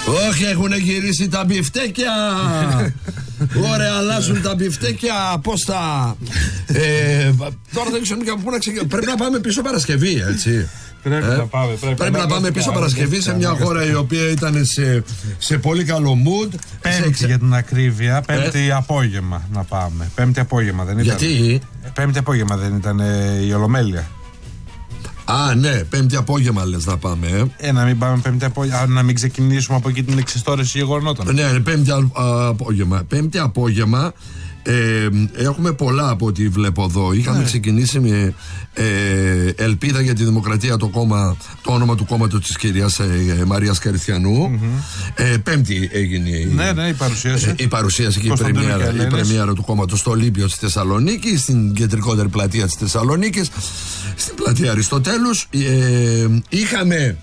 Όχι, έχουν γυρίσει τα μπιφτέκια. Ωραία, αλλάζουν τα μπιφτέκια. Πώς τα. Τώρα δεν ξέρω πού να ξεκινήσουμε. Πρέπει να πάμε πίσω Παρασκευή, έτσι. Πρέπει να πάμε πίσω Παρασκευή σε μια χώρα η οποία ήταν σε πολύ καλό mood. Πέμπτη για την ακρίβεια, Πέμπτη απόγευμα να πάμε. Πέμπτη απόγευμα δεν ήταν? Γιατί? Πέμπτη απόγευμα δεν ήταν η Ολομέλεια? Α, ναι, Πέμπτη απόγευμα λες να πάμε. Να μην πάμε Πέμπτη απόγευμα, να μην ξεκινήσουμε από εκεί την εξιστόρηση γεγονότων. Ναι, Πέμπτη απόγευμα. Πέμπτη απόγευμα. Έχουμε πολλά από ό,τι βλέπω εδώ. Είχαμε ξεκινήσει με Ελπίδα για τη Δημοκρατία, το όνομα του κόμματος της κυρίας Μαρίας Καριστιανού. Πέμπτη έγινε η παρουσίαση και η πρεμιέρα του κόμματος στο Ολύμπιο της Θεσσαλονίκης, στην κεντρικότερη πλατεία της Θεσσαλονίκης, στην πλατεία Αριστοτέλους. Είχαμε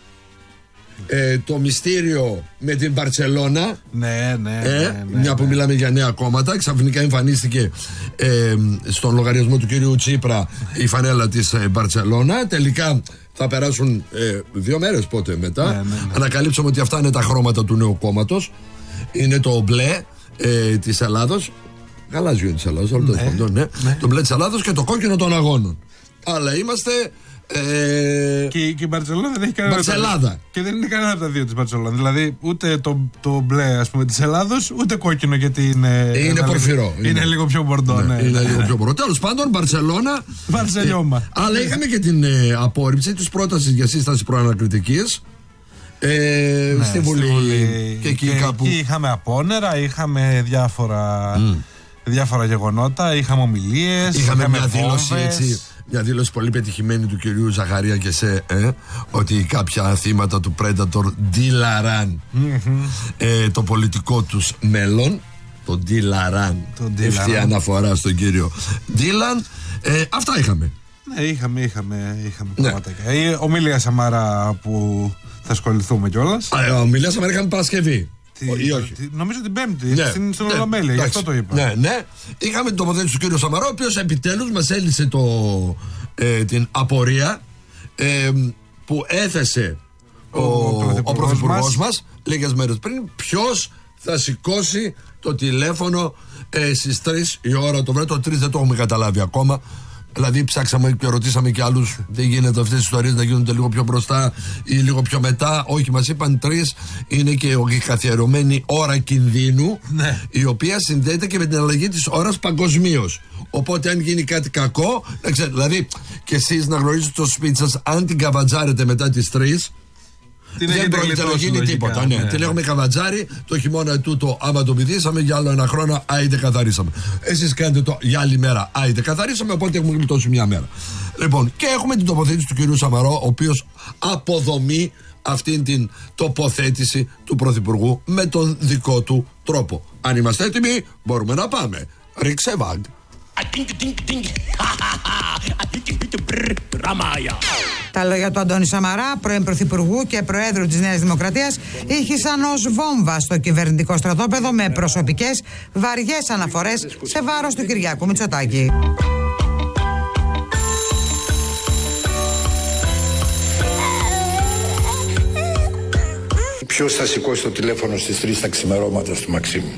το μυστήριο με την Μπαρτσελώνα. Μια που μιλάμε για νέα κόμματα. Ξαφνικά εμφανίστηκε στον λογαριασμό του κυρίου Τσίπρα η φανέλα της Μπαρτσελώνα. Τελικά θα περάσουν 2 μέρες πότε μετά. Ανακαλύψαμε ότι αυτά είναι τα χρώματα του νέου κόμματος. Είναι το μπλε της Ελλάδος. Γαλάζιο της Ελλάδος, το μπλε της Ελλάδος και το κόκκινο των αγώνων. Αλλά είμαστε. Και η Μπαρτσελόνα δεν έχει κανένα. Μπαρτσελάδα. Και δεν είναι κανένα από τα δύο της Μπαρτσελόνα. Δηλαδή ούτε το μπλε, ας πούμε, της Ελλάδος, ούτε κόκκινο, γιατί είναι πορφυρό. Είναι λίγο πιο μπορντό. Είναι λίγο πιο μπορντό. Τέλος πάντων, Μπαρτσελόνα. Μπαρτσελιώμα. Αλλά είχαμε και την απόρριψη της πρότασης για σύσταση προανακριτικής στη Βουλή. Και εκεί κάπου. Εκεί είχαμε απόνερα, είχαμε διάφορα γεγονότα, είχαμε ομιλίες, είχαμε μια δήλωση έτσι. Μια δήλωση πολύ πετυχημένη του κυρίου Ζαχαρία και ότι κάποια θύματα του Predator ντύλαραν το πολιτικό τους μέλλον. Το ντύλαραν. Ευθεία αναφορά στον κύριο Ντίλαν. Αυτά είχαμε. Ναι, είχαμε πραγματικά. Η ομιλία Σαμαρά που θα ασχοληθούμε κιόλας. Ομιλία Σαμαρά είχαμε Παρασκευή. Νομίζω την Πέμπτη, στην Ολομέλεια, γι' αυτό το είπα. Ναι. Είχαμε την τοποθέτηση του κ. Σαμαρά, ο οποίος επιτέλους μας έλυσε την απορία που έθεσε ο πρωθυπουργός μας λίγες μέρες πριν. Ποιος θα σηκώσει το τηλέφωνο στις 3 η ώρα το βράδυ? Το 3 δεν το έχουμε καταλάβει ακόμα. Δηλαδή ψάξαμε και ρωτήσαμε και άλλους. Δεν γίνεται αυτές τις ιστορίες να γίνονται λίγο πιο μπροστά ή λίγο πιο μετά. Όχι, μας είπαν 3. Είναι και η καθιερωμένη ώρα κινδύνου, η οποία συνδέεται και με την αλλαγή της ώρας παγκοσμίως. Οπότε αν γίνει κάτι κακό, δηλαδή και εσείς να γνωρίζετε το σπίτι σας, αν την καβατζάρετε μετά τις 3, δεν πρόκειται να γίνει τίποτα. Την έχουμε καβατζάρει το χειμώνα τούτο. Άμα το πηδήσαμε για άλλο ένα χρόνο, άιντε καθαρίσαμε. Εσείς κάνετε το για άλλη μέρα, άιντε καθαρίσαμε. Οπότε έχουμε γλιτώσει μια μέρα. Λοιπόν, και έχουμε την τοποθέτηση του κυρίου Σαμαρό, ο οποίος αποδομεί αυτήν την τοποθέτηση του Πρωθυπουργού με τον δικό του τρόπο. Αν είμαστε έτοιμοι, μπορούμε να πάμε. Ρίξε βαγ. Τα λόγια του Αντώνη Σαμαρά, πρώην Πρωθυπουργού και Προέδρου της Νέας Δημοκρατίας, ήχησαν ως βόμβα στο κυβερνητικό στρατόπεδο με προσωπικές βαριές αναφορές σε βάρος του Κυριάκου Μητσοτάκη. Ποιος θα σηκώσει το τηλέφωνο στις 3 τα ξημερώματα του Μαξίμου?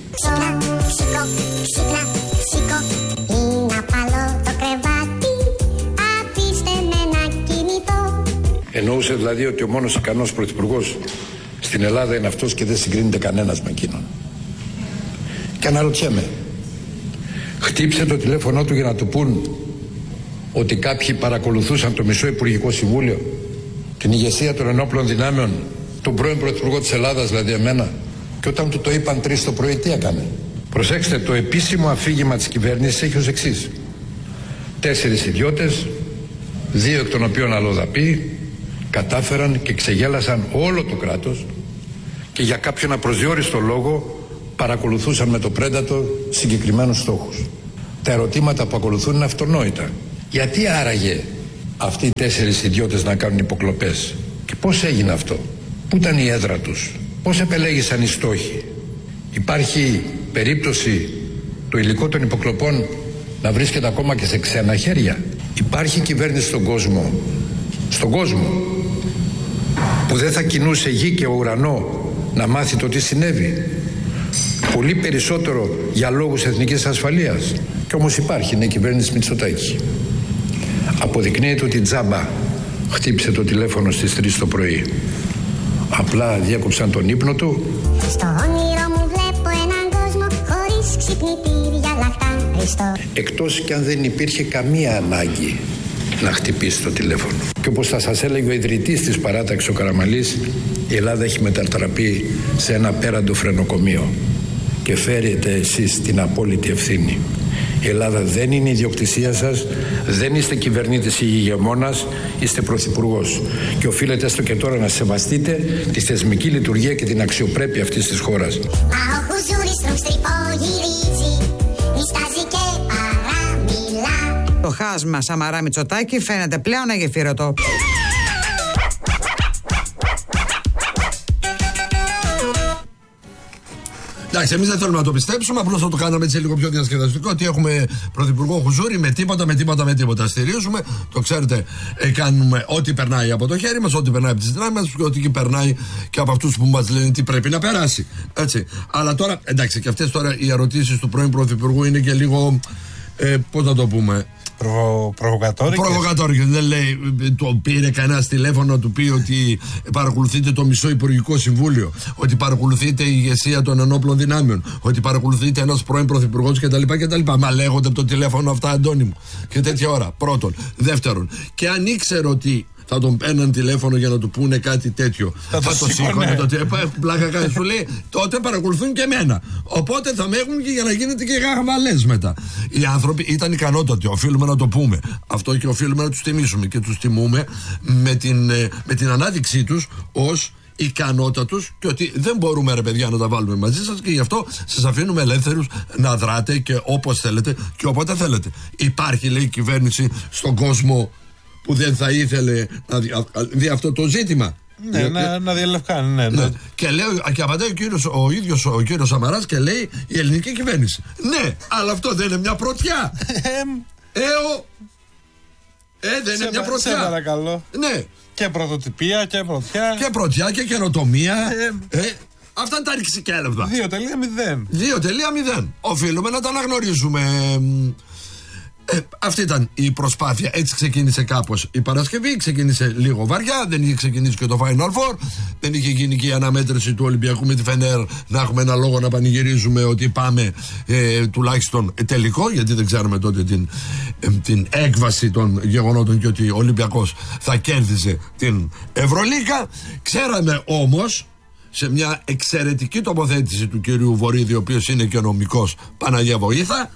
Εννοούσε δηλαδή ότι ο μόνος ικανός πρωθυπουργός στην Ελλάδα είναι αυτός και δεν συγκρίνεται κανένας με εκείνον. Και αναρωτιέμαι, χτύψε το τηλέφωνο του για να του πούν ότι κάποιοι παρακολουθούσαν το μισό Υπουργικό Συμβούλιο, την ηγεσία των ενόπλων δυνάμεων, τον πρώην πρωθυπουργό της Ελλάδας, δηλαδή εμένα, και όταν του το είπαν 3 το πρωί, τι έκανε? Προσέξτε, το επίσημο αφήγημα της κυβέρνησης έχει ως εξής: 4 ιδιώτες, 2 εκ των οποίων αλλοδαποί, κατάφεραν και ξεγέλασαν όλο το κράτος και για κάποιον απροσδιόριστο λόγο παρακολουθούσαν με το Predator συγκεκριμένους στόχους. Τα ερωτήματα που ακολουθούν είναι αυτονόητα. Γιατί άραγε αυτοί οι 4 ιδιώτες να κάνουν υποκλοπές? Και πώς έγινε αυτό? Πού ήταν η έδρα τους? Πώς επελέγησαν οι στόχοι? Υπάρχει περίπτωση το υλικό των υποκλοπών να βρίσκεται ακόμα και σε ξένα χέρια? Υπάρχει κυβέρνηση στον κόσμο που δεν θα κινούσε γη και ουρανό να μάθει το τι συνέβη. Πολύ περισσότερο για λόγους εθνικής ασφαλείας. Και όμως υπάρχει, είναι η κυβέρνηση Μητσοτάκη. Αποδεικνύεται ότι τζάμπα χτύπησε το τηλέφωνο στις 3 το πρωί. Απλά διέκοψαν τον ύπνο του. Στο όνειρο μου βλέπω έναν κόσμο χωρίς ξυπνητήρια λαχτά. Εκτός κι αν δεν υπήρχε καμία ανάγκη να χτυπήσει το τηλέφωνο. Και όπως θα σας έλεγε ο ιδρυτής της παράταξης ο Καραμαλής, η Ελλάδα έχει μετατραπεί σε ένα απέραντο φρενοκομείο και φέρετε εσείς την απόλυτη ευθύνη. Η Ελλάδα δεν είναι ιδιοκτησία σας, δεν είστε κυβερνήτης ή ηγεμόνας, είστε πρωθυπουργός. Και οφείλετε έστω και τώρα να σεβαστείτε τη θεσμική λειτουργία και την αξιοπρέπεια αυτής της χώρας. Το χάσμα Σαμαρά Μητσοτάκη φαίνεται πλέον αγεφύρωτο. Εντάξει, εμείς δεν θέλουμε να το πιστέψουμε, απλώς θα το κάναμε έτσι λίγο πιο διασκεδαστικό. Ότι έχουμε πρωθυπουργό Χουζούρη με τίποτα. Στηρίζουμε, το ξέρετε, κάνουμε ό,τι περνάει από το χέρι μας, ό,τι περνάει από τις δυνάμεις μας και ό,τι περνάει και από αυτούς που μας λένε τι πρέπει να περάσει. Έτσι. Αλλά τώρα, εντάξει, και αυτές τώρα οι ερωτήσεις του πρώην πρωθυπουργού είναι και λίγο. Πώς να το πούμε. Προβοκατόρικες. Δεν λέει, το πήρε κανένα τηλέφωνο να του πει ότι παρακολουθείτε το μισό Υπουργικό Συμβούλιο, ότι παρακολουθείτε η ηγεσία των ενόπλων δυνάμεων, ότι παρακολουθείτε ένας πρώην πρωθυπουργός κτλ. Μα λέγονται από το τηλέφωνο αυτά, Αντώνη μου, και τέτοια ώρα. Πρώτον. Δεύτερον, και αν ήξερε ότι θα τον παίρναν τηλέφωνο για να του πούνε κάτι τέτοιο, θα το σήκωνε. Πλάκα κάνει, σου λέει, τότε παρακολουθούν και εμένα. Οπότε θα με έχουν και για να γίνεται και γαμαλές μετά. Οι άνθρωποι ήταν ικανότατοι, οφείλουμε να το πούμε. Αυτό και οφείλουμε να τους τιμήσουμε. Και τους τιμούμε με την ανάδειξή τους ως ικανότατους και ότι δεν μπορούμε, ρε παιδιά, να τα βάλουμε μαζί σας και γι' αυτό σας αφήνουμε ελεύθερους να δράτε και όπως θέλετε και όποτε θέλετε. Υπάρχει, λέει, η κυβέρνηση στον κόσμο που δεν θα ήθελε να δει αυτό το ζήτημα. Ναι, να διαλευκάνει, ναι. Και απαντάει ο ίδιος ο κύριος Σαμαράς και λέει η ελληνική κυβέρνηση. Ναι, αλλά αυτό δεν είναι μια πρωτιά. Δεν είναι μια πρωτιά. Σε παρακαλώ. Ναι. Και πρωτοτυπία και πρωτιά. Και πρωτιά και καινοτομία. Αυτά είναι τα ρηξικέλευτα. 2.0. Οφείλουμε να τα αναγνωρίζουμε. Αυτή ήταν η προσπάθεια. Έτσι ξεκίνησε κάπως η Παρασκευή. Ξεκίνησε λίγο βαριά. Δεν είχε ξεκινήσει και το Final Four. Δεν είχε γίνει και η αναμέτρηση του Ολυμπιακού με τη Φενέρ. Να έχουμε ένα λόγο να πανηγυρίζουμε ότι πάμε τουλάχιστον τελικό. Γιατί δεν ξέρουμε τότε την έκβαση των γεγονότων και ότι ο Ολυμπιακός θα κέρδιζε την Ευρωλίγκα. Ξέραμε όμως, σε μια εξαιρετική τοποθέτηση του κυρίου Βορίδη, ο οποίος είναι και νομικός, Παναγία βοήθα,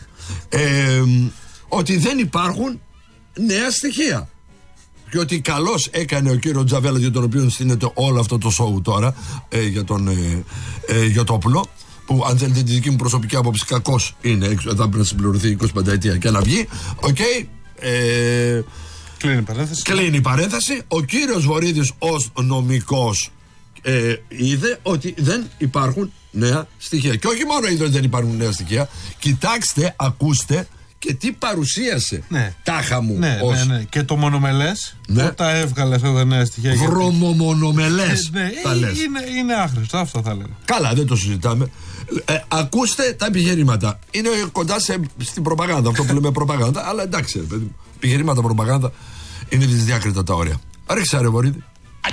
ότι δεν υπάρχουν νέα στοιχεία και ότι καλώς έκανε ο κύριος Τζαβέλα, για τον οποίο στείνεται όλο αυτό το σοου τώρα, για το όπλο, που αν θέλετε τη δική μου προσωπική άποψη κακώς είναι, θα πρέπει να συμπληρωθεί 25 ετία και να βγει. Κλείνει η παρένθεση. Ο κύριος Βορίδης ως νομικός είδε ότι δεν υπάρχουν νέα στοιχεία. Και όχι μόνο είδε ότι δεν υπάρχουν νέα στοιχεία. Κοιτάξτε, ακούστε και τι παρουσίασε. Ναι. Τάχα μου. Ναι. Και το μονομελές, όταν έβγαλε αυτά τα νέα στοιχεία. Βρωμομονομελές. Είναι άχρηστο, αυτό θα λέγαμε. Καλά, δεν το συζητάμε. Ακούστε τα επιχειρήματα. Είναι κοντά στην προπαγάνδα. Αυτό που λέμε προπαγάνδα. Αλλά εντάξει, παιδί, επιχειρήματα προπαγάνδα είναι δυσδιάκριτα τα όρια. Ρίξε, ρε Βορίδη.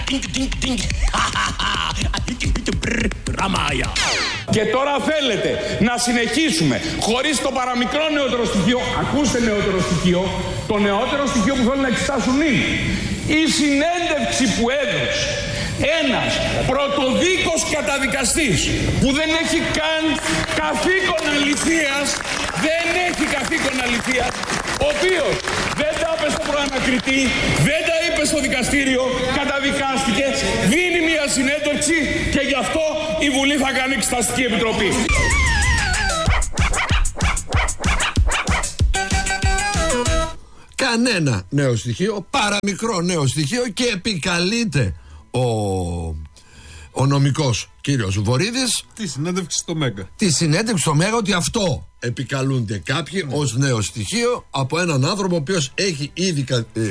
Και τώρα θέλετε να συνεχίσουμε χωρίς το παραμικρό νεότερο στοιχείο. Ακούστε νεότερο στοιχείο. Το νεότερο στοιχείο που θέλουν να εξετάσουν είναι η συνέντευξη που έδωσε ένας πρωτοδίκος καταδικαστής που δεν έχει καν καθήκον αληθείας, ο οποίος δεν τα είπε στο προανακριτή, δεν τα είπε στο δικαστήριο, καταδικάστηκε, δίνει μια συνέντευξη και γι' αυτό η Βουλή θα κάνει εξεταστική επιτροπή. Κανένα νέο στοιχείο, παραμικρό νέο στοιχείο, και επικαλείται ο νομικός κύριος Βορίδης τη συνέντευξη στο Μέγα. Ότι αυτό επικαλούνται κάποιοι ως νέο στοιχείο από έναν άνθρωπο ο οποίος έχει ήδη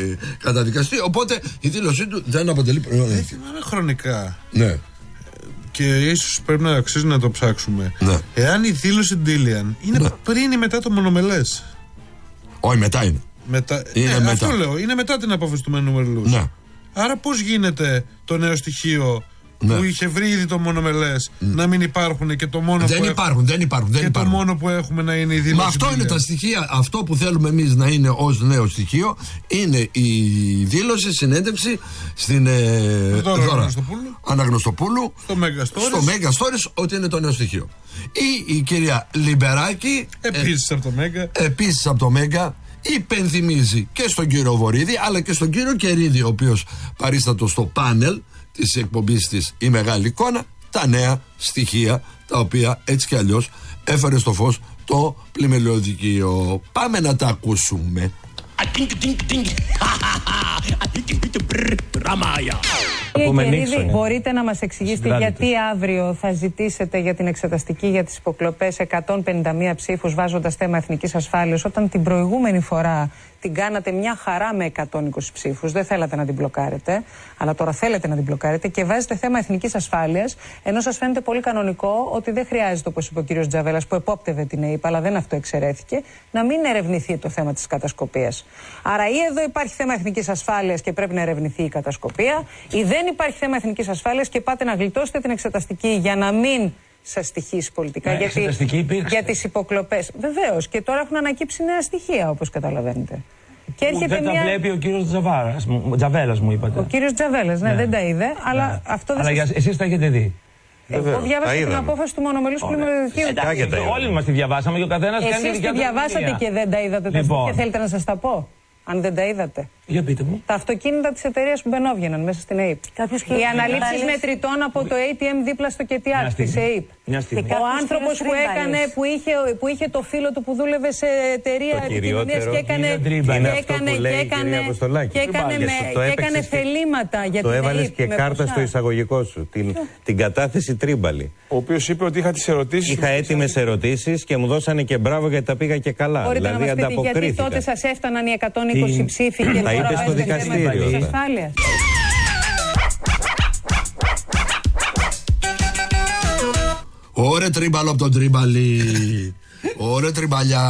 καταδικαστεί. Οπότε η δήλωσή του δεν αποτελεί προϊόν. Θυμάμαι χρονικά. Ναι. και ίσως πρέπει να αξίζει να το ψάξουμε. Ναι. Εάν η δήλωση Ντίλιαν είναι πριν ή μετά το μονομελές. Όχι, μετά είναι. Είναι μετά. Αυτό λέω. Είναι μετά την απόφαση του μονομελούς. Ναι. Άρα πώς γίνεται το νέο στοιχείο που είχε βρει ήδη το μονομελές να μην υπάρχουν και το μόνο δεν υπάρχουν. Το μόνο που έχουμε να είναι η δήλωση. Μα αυτό είναι τα στοιχεία. Αυτό που θέλουμε εμείς να είναι ως νέο στοιχείο είναι η δήλωση, συνέντευξη στην Δώρα Αναγνωστοπούλου στο Μέγκα Stories ότι είναι το νέο στοιχείο. Ή η κυρία Λιμπεράκη επίσης από το Μέγκα υπενθυμίζει και στον κύριο Βορίδη αλλά και στον κύριο Κερίδη, ο οποίος παρίστατο στο πάνελ της εκπομπής της Η Μεγάλη Εικόνα, τα νέα στοιχεία τα οποία έτσι κι αλλιώς έφερε στο φως το πλημελιωδικείο. Πάμε να τα ακούσουμε. Κύριε Κερίδη, μπορείτε να μας εξηγήσετε γιατί αύριο θα ζητήσετε για την εξεταστική για τις υποκλοπές 151 ψήφους βάζοντας θέμα εθνικής ασφάλειας, όταν την προηγούμενη φορά την κάνατε μια χαρά με 120 ψήφους, δεν θέλατε να την μπλοκάρετε, αλλά τώρα θέλετε να την μπλοκάρετε και βάζετε θέμα εθνικής ασφάλειας, ενώ σας φαίνεται πολύ κανονικό ότι δεν χρειάζεται, όπως είπε ο κύριος Τζαβέλας, που επόπτευε την ΕΕΠ, αλλά δεν αυτό εξαιρέθηκε, να μην ερευνηθεί το θέμα της κατασκοπίας. Άρα ή εδώ υπάρχει θέμα εθνικής ασφάλειας και πρέπει να ερευνηθεί η κατασκοπία, ή δεν υπάρχει θέμα εθνικής ασφάλειας και πάτε να γλιτώσετε την εξεταστική για να μην σας στοιχήσει πολιτικά. Για τις υποκλοπές. Βεβαίως. Και τώρα έχουν ανακύψει νέα στοιχεία, όπως καταλαβαίνετε. Και έρχεται δεν τα βλέπει ο κύριος Τζαβέλας, μου είπατε. Ο κύριος Τζαβέλας, ναι, δεν τα είδε, αλλά αυτό δεν. Αλλά εσείς τα έχετε δει. Εγώ διάβασα την απόφαση του μονομελούς πλημελιωδικείου. Όλοι μας τη διαβάσαμε και ο καθένας κάνει εσείς τη διαβάσατε και δεν τα είδατε και θέλετε να σας τα πω, αν δεν τα είδατε. Για πείτε μου. Τα αυτοκίνητα της εταιρείας που μπαινόβγαιναν μέσα στην ΕΕΠ. Οι αναλήψεις μετρητών από το ATM δίπλα στο ΚΕΤΙΑΚ της ΕΕΠ. Ο άνθρωπος που είχε το φίλο του που δούλευε σε εταιρεία επικοινωνίας και έκανε θελήματα για την ΕΕΠ. Το έβαλες και κάρτα στο εισαγωγικό σου. Την κατάθεση Τρίμπαλη. Ο οποίος είπε ότι είχα τις ερωτήσεις. Είχα έτοιμες ερωτήσεις και μου δώσανε και μπράβο γιατί τα πήγα και καλά. Μπορείτε να μας πείτε γιατί τότε σας έφταναν οι 120 ψήφοι και τα είπε στο δικαστήριο. Ωρε Τρίμπαλο από τον Τρίμπαλι. Ωρε Τρίμπαλιά.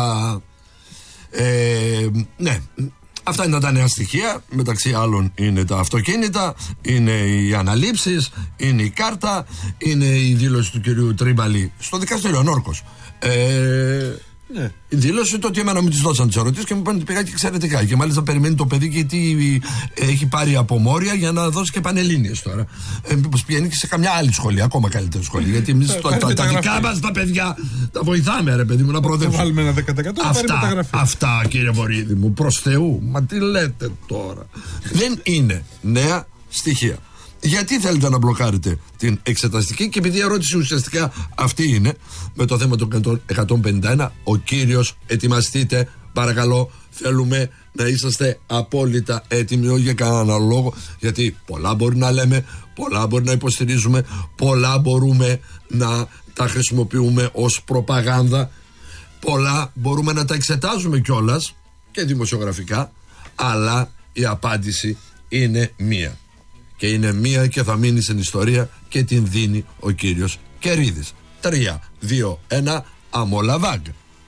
Ναι. Αυτά είναι τα νέα στοιχεία. Μεταξύ άλλων είναι τα αυτοκίνητα, είναι οι αναλήψεις, είναι η κάρτα, είναι η δήλωση του κυρίου Τρίμπαλη στο δικαστήριο Νόρκος. Ναι. Η δήλωση το ότι εμένα μου τις δώσαν τις ερωτήσεις και μου είπαν ότι πήγα και εξαιρετικά. Και μάλιστα περιμένει το παιδί και τι έχει πάρει από Μόρια για να δώσει και πανελλήνιες τώρα. Μήπως πηγαίνει και σε καμιά άλλη σχολή, ακόμα καλύτερη σχολή. Γιατί εμείς τα δικά μας τα παιδιά τα βοηθάμε, ρε παιδί μου, να προοδεύσουμε. Βάλουμε ένα 10%. Αυτά κύριε Βορίδη μου, προς Θεού. Μα τι λέτε τώρα. Δεν είναι νέα στοιχεία. Γιατί θέλετε να μπλοκάρετε την εξεταστική? Και επειδή η ερώτηση ουσιαστικά αυτή είναι, με το θέμα του 151, ο κύριος ετοιμαστείτε, παρακαλώ, θέλουμε να είσαστε απόλυτα έτοιμοι, όχι για κανέναν άλλο λόγο, γιατί πολλά μπορεί να λέμε, πολλά μπορεί να υποστηρίζουμε, πολλά μπορούμε να τα χρησιμοποιούμε ως προπαγάνδα, πολλά μπορούμε να τα εξετάζουμε κιόλας και δημοσιογραφικά, αλλά η απάντηση είναι μία. Και είναι μία και θα μείνει στην ιστορία και την δίνει ο κύριος Κερίδης. 3, 2, 1, αμολαβάγκ.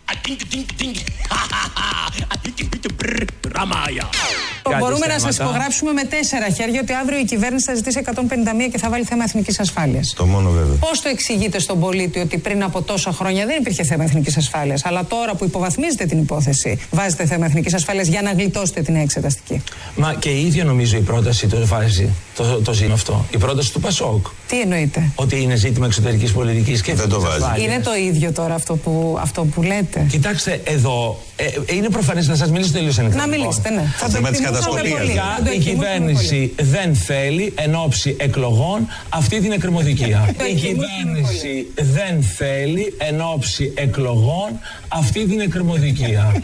Μπορούμε να σας υπογράψουμε με 4 χέρια ότι αύριο η κυβέρνηση θα ζητήσει 151 και θα βάλει θέμα εθνικής ασφάλειας. Το μόνο βέβαια. Πώς το εξηγείτε στον πολίτη ότι πριν από τόσα χρόνια δεν υπήρχε θέμα εθνικής ασφάλειας, αλλά τώρα που υποβαθμίζετε την υπόθεση, βάζετε θέμα εθνικής ασφάλειας για να γλιτώσετε την εξεταστική? Μα και η ίδια νομίζω η πρόταση το βάζει το ζήτημα αυτό. Η πρόταση του Πασόκ. Τι εννοείτε? Ότι είναι ζήτημα εξωτερικής πολιτικής και δεν το βάζει. Είναι το ίδιο τώρα αυτό που λέτε? Κοιτάξτε εδώ, είναι προφανές, να σας μιλήσω τελείως ανοιχτά. Να μιλήσετε, ναι. Το θέμα της κατασκοπίας. Η κυβέρνηση δεν θέλει εν ώψη εκλογών αυτή την εκκρεμωδικία. Η κυβέρνηση δεν θέλει εν ώψη εκλογών αυτή την εκκρεμωδικία.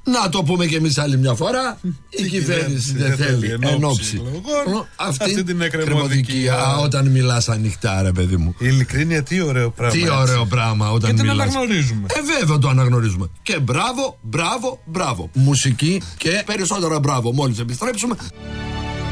Να το πούμε και εμείς άλλη μια φορά. Η κυβέρνηση δεν θέλει ενόψει αυτή την εκκρεμωδικία. Όταν μιλάς ανοιχτά, ρε παιδί μου. Η ειλικρίνεια, τι ωραίο πράγμα. Τι ωραίο πράγμα όταν μιλάς. Και την αναγνωρίζουμε. Βέβαια το αναγνωρίζουμε. Και μπράβο, μπράβο, μπράβο. Μουσική και περισσότερο μπράβο μόλις επιστρέψουμε.